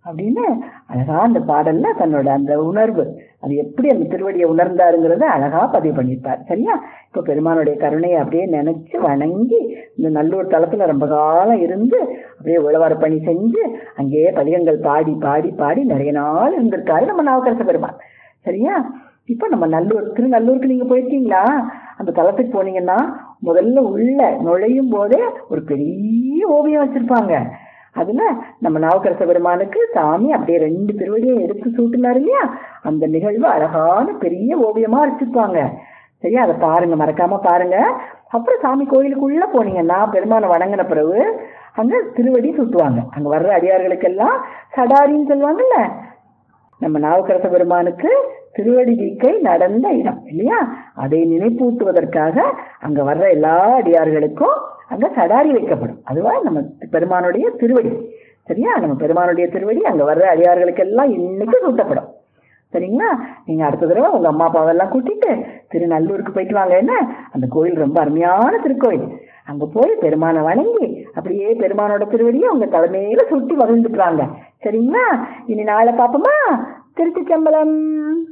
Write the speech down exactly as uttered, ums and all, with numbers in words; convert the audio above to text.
அப்படின்னு அழகா அந்த பாடல்ல தன்னோட அந்த உணர்வு அது எப்படி அந்த திருவடியை உணர்ந்தாருங்கிறத அழகா பதிவு பண்ணியிருப்பார். சரியா? இப்போ பெருமானுடைய கருணையை அப்படியே நினைச்சு வணங்கி இந்த நல்லூர் தளத்துல ரொம்ப காலம் இருந்து அப்படியே உழவார பணி செஞ்சு அங்கேயே பதிகங்கள் பாடி பாடி பாடி நிறைய நாள் இருந்திருக்காரு நம்ம நாவுக்கரச பெருமான். சரியா? இப்ப நம்ம நல்லூர் திருநல்லூருக்கு நீங்க போயிருக்கீங்களா? அந்த தளத்துக்கு போனீங்கன்னா முதல்ல உள்ள நுழையும் போதே ஒரு பெரிய ஓவியம் வச்சிருப்பாங்க. அதுல நம்ம நாவுக்கரச பெருமானுக்கு சாமி அப்படியே ரெண்டு திருவடியும் எடுத்து சூட்டினாரு இல்லையா? அந்த நிகழ்வு அழகான பெரிய ஓவியமா வச்சிருப்பாங்க. சரியா? அதை பாருங்க, மறக்காம பாருங்க. அப்புறம் சாமி கோயிலுக்குள்ள போனீங்கன்னா பெருமானை வணங்கின பிறகு அங்க திருவடி சுட்டுவாங்க. அங்க வர்ற அடியார்களுக்கெல்லாம் சடாரின்னு சொல்லுவாங்கல்ல. நம்ம நாவுக்கரச பெருமானுக்கு திருவடி தீக்கை நடந்த இடம் இல்லையா? அதை நினைப்பூட்டுவதற்காக அங்க வர்ற எல்லா அடியார்களுக்கும் அங்க சடாரி வைக்கப்படும். அதுவா நம்ம பெருமானுடைய திருவடி. சரியா? நம்ம பெருமானுடைய திருவடி அங்க வர்ற அடியார்களுக்கு எல்லாம் இன்னைக்கு சூட்டப்படும். சரிங்களா? நீங்க அடுத்த தடவை உங்க அம்மா அப்பாவெல்லாம் கூட்டிட்டு திருநல்லூருக்கு போயிட்டு வாங்க. என்ன, அந்த கோயில் ரொம்ப அருமையான திருக்கோயில். அங்க போய் பெருமானை வணங்கி அப்படியே பெருமானோட திருவடியை உங்க தலைமையில சுட்டி வகிழ்ந்துக்குறாங்க. சரிங்களா? இனி நாளை பாப்போமா? திருச்சி சம்பளம்.